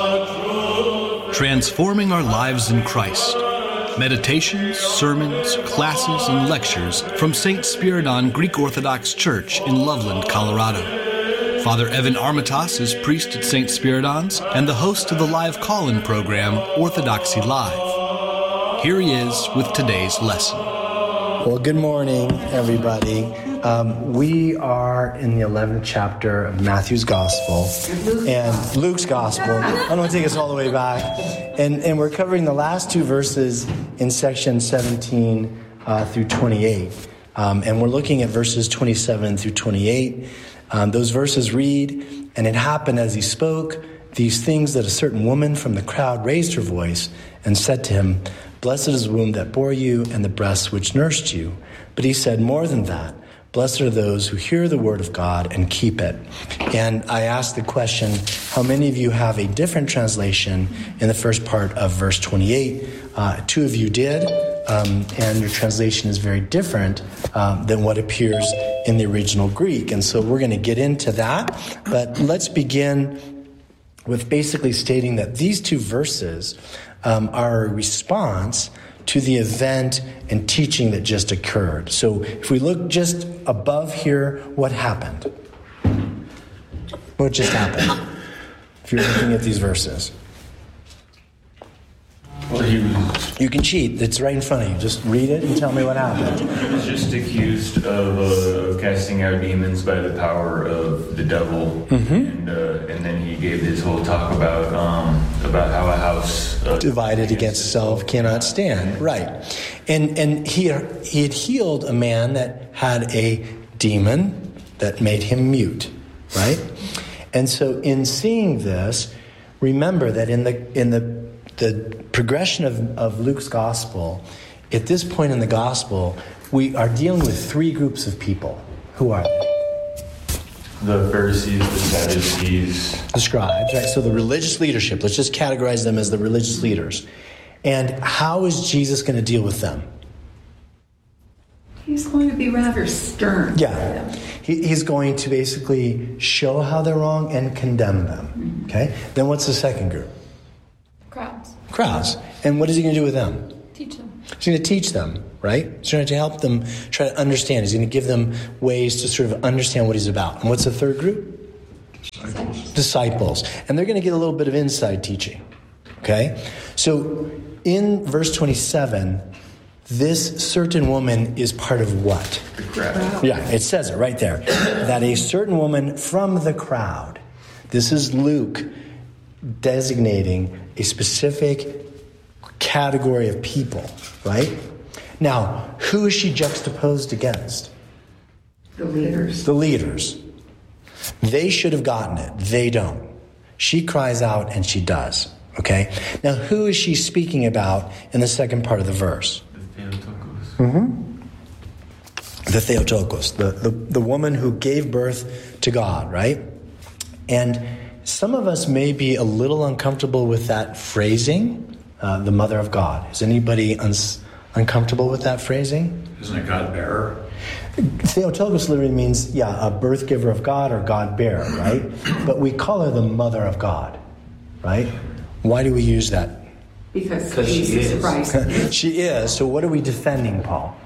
Transforming our lives in Christ. Meditations, sermons, classes, and lectures from St. Spiridon Greek Orthodox Church in Loveland, Colorado. Father Evan Armitage is priest at St. Spiridon's and the host of the live call-in program Orthodoxy Live. Here he is with today's lesson. Well, good morning, everybody. We are in the 11th chapter of Matthew's Gospel and Luke's Gospel. I don't want to take us all the way back. And we're covering the last two verses in section 17 through 28. And we're looking at verses 27 through 28. Those verses read, "And it happened as he spoke these things that a certain woman from the crowd raised her voice and said to him, 'Blessed is the womb that bore you and the breasts which nursed you.' But he said more than that. Blessed are those who hear the word of God and keep it." And I asked the question, how many of you have a different translation in the first part of verse 28? Two of you did, and your translation is very different than what appears in the original Greek. And so we're going to get into that. But let's begin with basically stating that these two verses are a response to the event and teaching that just occurred. So if we look just above here, what happened? What just happened? If you're looking at these verses. Well, You can cheat. It's right in front of you. Just read it and tell me what happened. He was just accused of casting out demons by the power of the devil, and then he gave his whole talk about how a house divided against itself cannot stand. Right, and he had healed a man that had a demon that made him mute. Right, and so in seeing this, remember that in the progression of Luke's gospel, at this point in the gospel, we are dealing with three groups of people. Who are they? The Pharisees, the Sadducees, the scribes, right? So the religious leadership, let's just categorize them as the religious leaders. And how is Jesus going to deal with them? He's going to be rather stern. Yeah. He's going to basically show how they're wrong and condemn them. Okay? Then what's the second group? Crowds. And what is he going to do with them? Teach them. He's going to teach them, right? He's going to help them try to understand. He's going to give them ways to sort of understand what he's about. And what's the third group? Disciples. And they're going to get a little bit of inside teaching. Okay? So in verse 27, this certain woman is part of what? the crowd. Yeah, it says it right there. That a certain woman from the crowd. This is Luke designating a specific category of people, right? Now, who is she juxtaposed against? The leaders. The leaders. They should have gotten it. They don't. She cries out and she does, okay? Now, who is she speaking about in the second part of the verse? The Theotokos. The Theotokos, the woman who gave birth to God, right? And some of us may be a little uncomfortable with that phrasing, the mother of God. Is anybody uncomfortable with that phrasing? Isn't it God bearer? Theotokos literally means, a birth giver of God or God bearer, right? But we call her the mother of God, right? Why do we use that? Because she Jesus Christ. She is. So what are we defending, Paul?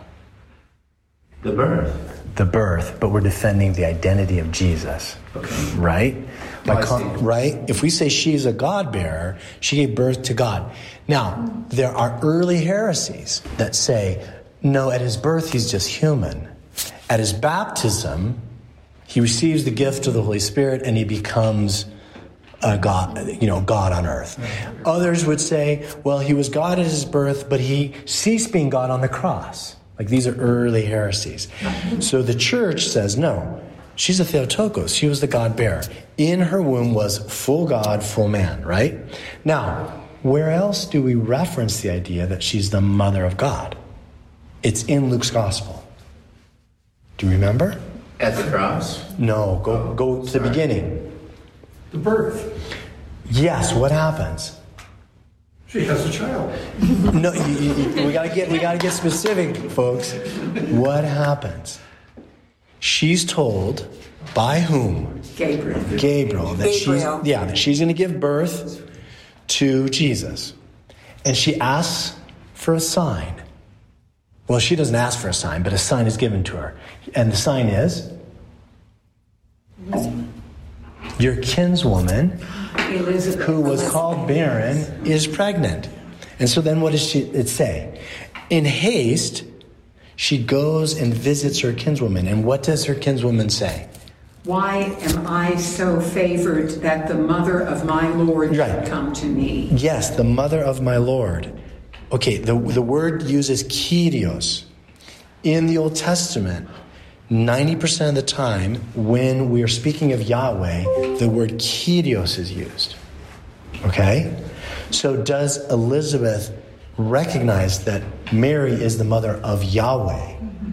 The birth. The birth, but we're defending the identity of Jesus. Okay. Right? Right? If we say she's a God bearer, she gave birth to God. Now, there are early heresies that say, no, at his birth, he's just human. At his baptism, he receives the gift of the Holy Spirit and he becomes a God, God on earth. Others would say, well, he was God at his birth, but he ceased being God on the cross. Like, these are early heresies. So the church says, no, she's a Theotokos. She was the God bearer. In her womb was full God, full man, right? Now, where else do we reference the idea that she's the mother of God? It's in Luke's gospel. Do you remember? At the cross? No, go to the beginning. The birth. Yes, what happens? She has a child. No, we gotta get specific, folks. What happens? She's told by whom? Gabriel. Gabriel that she's going to give birth to Jesus. And she asks for a sign. Well, she doesn't ask for a sign, but a sign is given to her. And the sign is? Your kinswoman, Elizabeth, who was called barren, is pregnant. And so then what does it say? In haste, she goes and visits her kinswoman. And what does her kinswoman say? Why am I so favored that the mother of my Lord should come to me? Yes, the mother of my Lord. Okay, the word uses Kyrios. In the Old Testament, 90% of the time when we are speaking of Yahweh, the word Kyrios is used. Okay? So does Elizabeth recognize that Mary is the mother of Yahweh?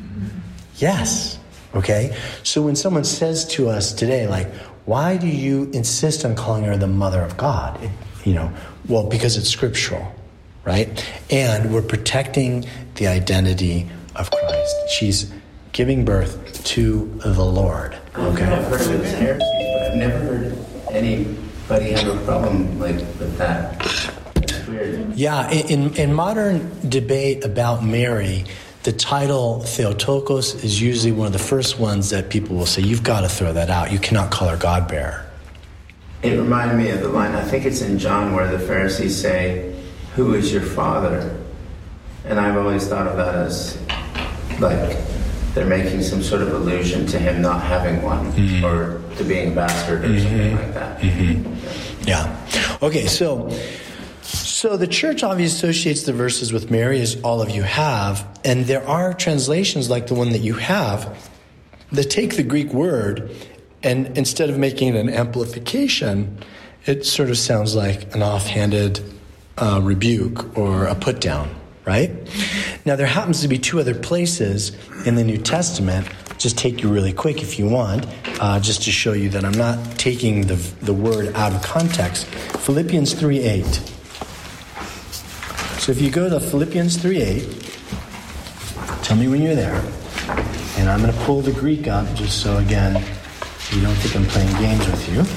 Yes. Okay? So when someone says to us today, like, why do you insist on calling her the mother of God? Well, because it's scriptural, right? And we're protecting the identity of Christ. She's giving birth to the Lord. Okay? I've heard of this heresy, but I've never heard anybody have a problem with that. It's weird. Yeah, in modern debate about Mary, the title Theotokos is usually one of the first ones that people will say, you've got to throw that out. You cannot call her God-bearer. It reminded me of the line, I think it's in John, where the Pharisees say, who is your father? And I've always thought of that as like they're making some sort of allusion to him not having one, or to being a bastard or something like that. Yeah. Okay, so the church obviously associates the verses with Mary, as all of you have, and there are translations like the one that you have that take the Greek word, and instead of making it an amplification, it sort of sounds like an offhanded rebuke or a put down, right? Now, there happens to be two other places in the New Testament. Just take you really quick if you want, just to show you that I'm not taking the word out of context. Philippians 3:8. So if you go to Philippians 3:8, tell me when you're there. And I'm going to pull the Greek up just so, again, you don't think I'm playing games with you.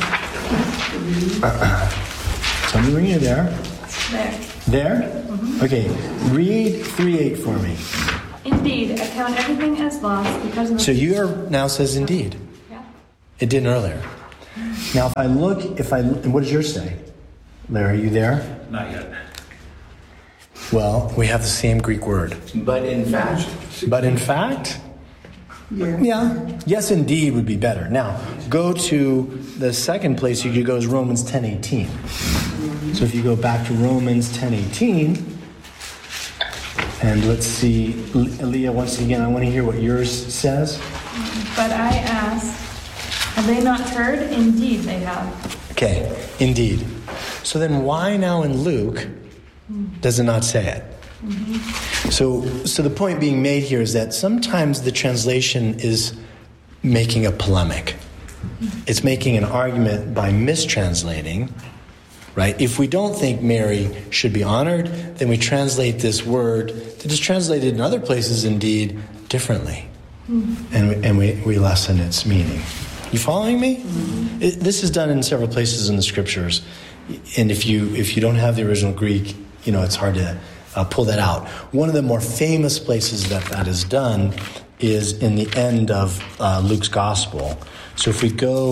Tell me when you're there. There? Mm-hmm. Okay, read 3:8 for me. Indeed, I count everything as loss because of the... So you now says indeed. Yeah. It didn't earlier. Now, what does yours say? Larry, are you there? Not yet. Well, we have the same Greek word. But in fact... But in fact? Yeah. Yes, indeed would be better. Now, go to the second place you could go is Romans 10:18. So if you go back to Romans 10:18, and let's see, Leah, once again, I want to hear what yours says. But I ask, have they not heard? Indeed they have. Okay, indeed. So then why now in Luke does it not say it? Mm-hmm. So the point being made here is that sometimes the translation is making a polemic. It's making an argument by mistranslating, right? If we don't think Mary should be honored, then we translate this word that is translated in other places indeed differently. Mm-hmm. And we lessen its meaning. You following me? Mm-hmm. This is done in several places in the scriptures. And if you don't have the original Greek, it's hard to pull that out. One of the more famous places that is done is in the end of Luke's Gospel. So if we go,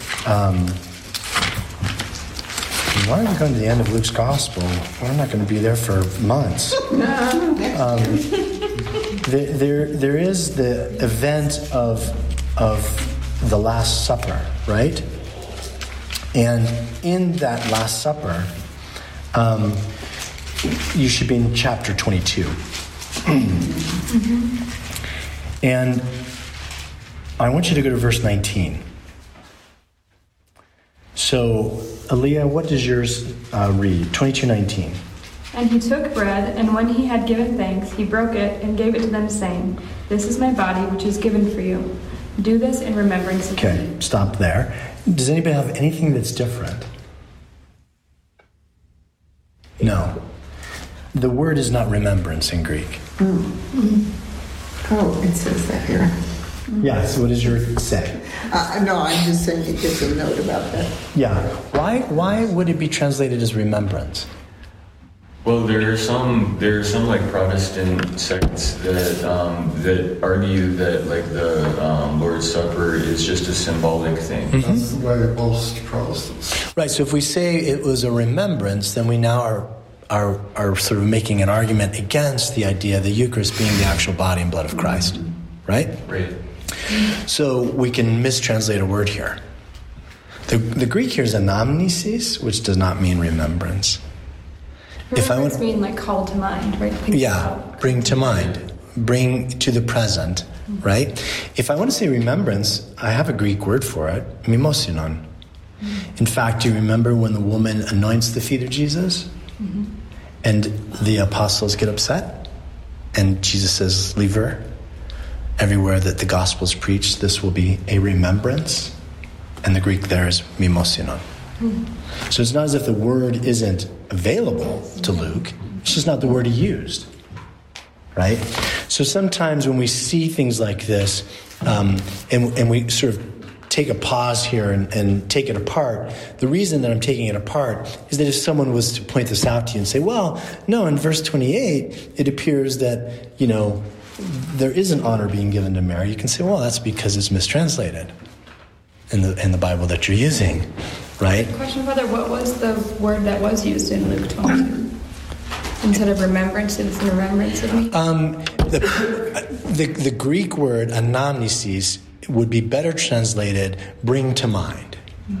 why are we going to the end of Luke's Gospel? We're not going to be there for months. There is the event of the Last Supper, right? And in that Last Supper, you should be in chapter 22. And I want you to go to verse 19. So, Aaliyah, what does yours read? 22:19. And he took bread, and when he had given thanks, he broke it and gave it to them, saying, This is my body, which is given for you. Do this in remembrance of me. Okay, stop there. Does anybody have anything that's different? No. The word is not remembrance in Greek. Oh, it says that here. Yes, what does your say? No, I'm just saying it gives a note about that. Yeah. Why would it be translated as remembrance? Well, there are some like Protestant sects that argue that like the Lord's Supper is just a symbolic thing. Mm-hmm. That's the way most Protestants. Right. So if we say it was a remembrance, then we now are sort of making an argument against the idea of the Eucharist being the actual body and blood of Christ. Right? Right. So we can mistranslate a word here. The Greek here is anamnesis, which does not mean remembrance. Remembrance mean like call to mind, right? Bring to mind, bring to the present, right? If I want to say remembrance, I have a Greek word for it, mimosynon. In fact, do you remember when the woman anoints the feet of Jesus? Mm-hmm. And the apostles get upset? And Jesus says, leave her. Everywhere that the gospel is preached, this will be a remembrance. And the Greek there is mimosynon. So it's not as if the word isn't available to Luke. It's just not the word he used, right? So sometimes when we see things like this, and we sort of take a pause here and take it apart, the reason that I'm taking it apart is that if someone was to point this out to you and say, well, no, in verse 28, it appears that, there is an honor being given to Mary, you can say, well, that's because it's mistranslated in the Bible that you're using, right? Question, Father, what was the word that was used in Luke 22? Instead of remembrance, it's in remembrance of me? The Greek word anamnesis would be better translated bring to mind.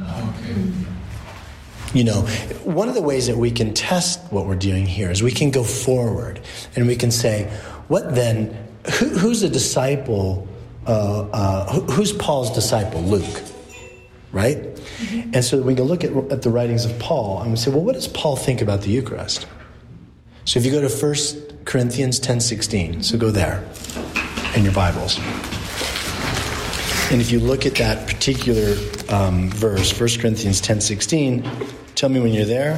Okay. One of the ways that we can test what we're doing here is we can go forward and we can say, what then, who's a disciple, who's Paul's disciple? Luke. Right? Mm-hmm. And so we can look at the writings of Paul and we say, well, what does Paul think about the Eucharist? So if you go to 1 Corinthians 10:16, so go there in your Bibles. And if you look at that particular verse, 1 Corinthians 10:16, tell me when you're there.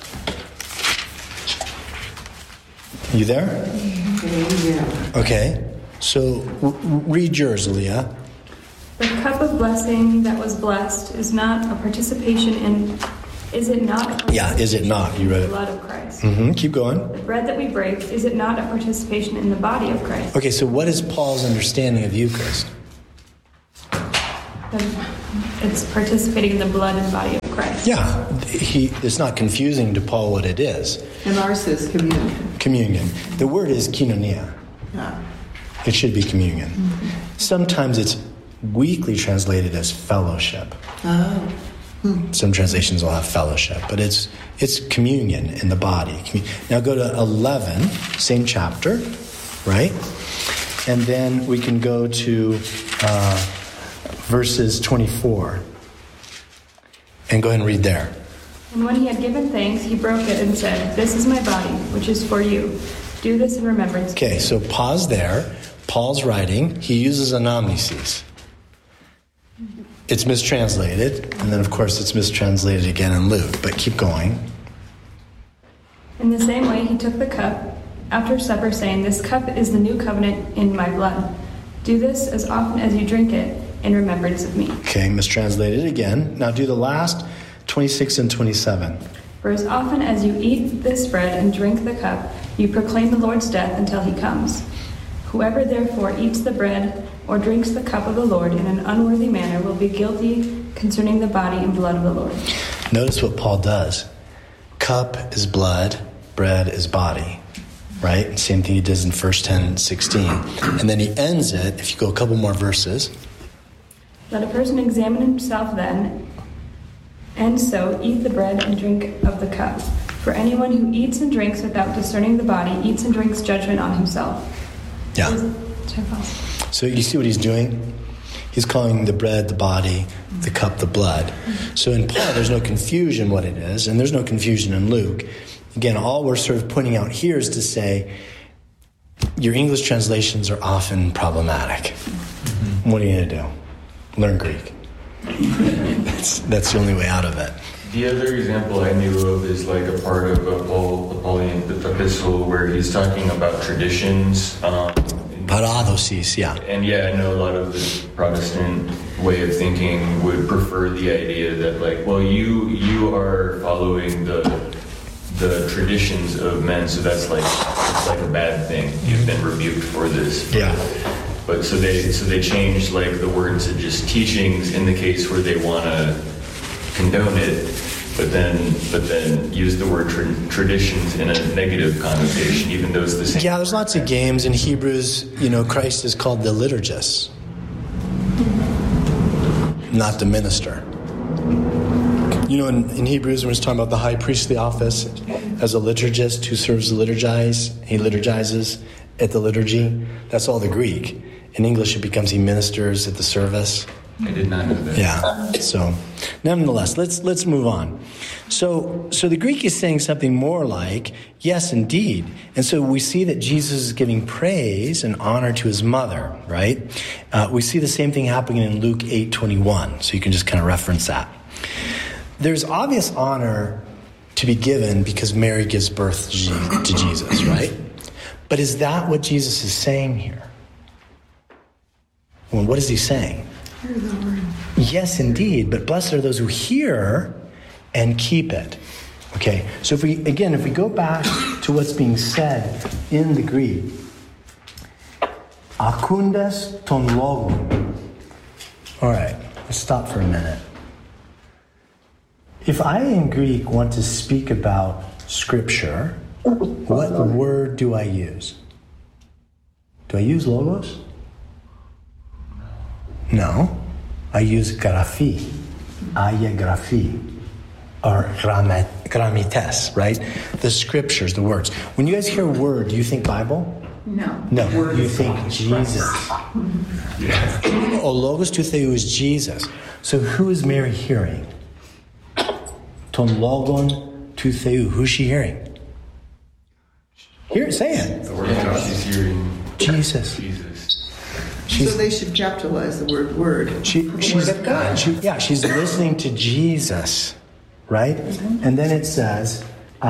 You there? Yeah. Okay. So read yours, Leah. The cup of blessing that was blessed is not a participation in, is it not? Is it not? You read it. The blood of Christ. Mm-hmm. Keep going. The bread that we break, is it not a participation in the body of Christ? Okay, so what is Paul's understanding of the Eucharist? It's participating in the blood and body of Christ. Yeah, it's not confusing to Paul what it is. And ours is communion. Communion. The word is koinonia. Yeah. It should be communion. Mm-hmm. Sometimes it's weakly translated as fellowship. Oh. Some translations will have fellowship, but it's communion in the body. Now go to 11, same chapter, right? And then we can go to verses 24. And go ahead and read there. And when he had given thanks, he broke it and said, "This is my body, which is for you. Do this in remembrance." Okay, so pause there. Paul's writing. He uses anamnesis. It's mistranslated, and then of course it's mistranslated again in Luke, but keep going. In the same way, he took the cup after supper, saying, "This cup is the new covenant in my blood. Do this as often as you drink it in remembrance of me." Okay, mistranslated again. Now do the last 26 and 27. "For as often as you eat this bread and drink the cup, you proclaim the Lord's death until he comes. Whoever therefore eats the bread or drinks the cup of the Lord in an unworthy manner will be guilty concerning the body and blood of the Lord." Notice what Paul does. Cup is blood, bread is body. Right? Same thing he does in 1 10:16. And then he ends it, if you go a couple more verses. "Let a person examine himself then, and so eat the bread and drink of the cup. For anyone who eats and drinks without discerning the body eats and drinks judgment on himself." Yeah. So you see what he's doing? He's calling the bread the body, the cup the blood. So in Paul, there's no confusion what it is, and there's no confusion in Luke. Again, all we're sort of pointing out here is to say your English translations are often problematic. Mm-hmm. What are you going to do? Learn Greek. That's the only way out of it. The other example I knew of is like a part of a Pauline epistle where he's talking about traditions. In Paradosis, yeah. And yeah, I know a lot of the Protestant way of thinking would prefer the idea that, like, well, you are following the traditions of men, so that's like, it's like a bad thing. You've been rebuked for this. Yeah. But so they changed like the words to just teachings in the case where they want to condone it, but then use the word traditions in a negative connotation, even though it's the same. Yeah, there's lots of games in Hebrews. Christ is called the liturgist, not the minister. In Hebrews, when it's talking about the high priestly office as a liturgist who serves the he liturgizes at the liturgy. That's all the Greek. In English, it becomes he ministers at the service. I did not know that. Yeah. So, nonetheless, let's move on. So the Greek is saying something more like, yes, indeed. And so we see that Jesus is giving praise and honor to his mother, right? We see the same thing happening in Luke 8:21. So you can just kind of reference that. There's obvious honor to be given because Mary gives birth to Jesus, right? But is that what Jesus is saying here? Well, what is he saying? Hear the word. Yes, indeed. But blessed are those who hear and keep it. Okay, so if we go back to what's being said in the Greek, akundes ton logon. All right, let's stop for a minute. If I in Greek want to speak about Scripture, what word do I use? Do I use logos? No. I use graphi, graphi, or grammates, right? The Scriptures, the words. When you guys hear word, do you think Bible? No. No, you think Jesus. O logos to theou is Jesus. So who is Mary hearing? Ton logon to theou. Who's she hearing? Say it. The word of God, she's hearing Jesus. So they should capitalize the word. She's listening to Jesus, right? And then it says,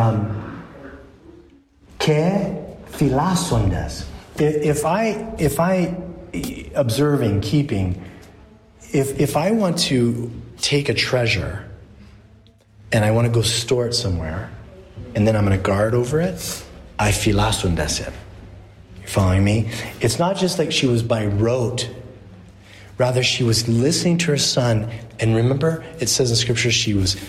ke philasondes. If I observing, keeping, if I want to take a treasure and I want to go store it somewhere, and then I'm going to guard over it, I philasondes it. You following me? It's not just like she was by rote. Rather, she was listening to her son. And remember, it says in Scripture she was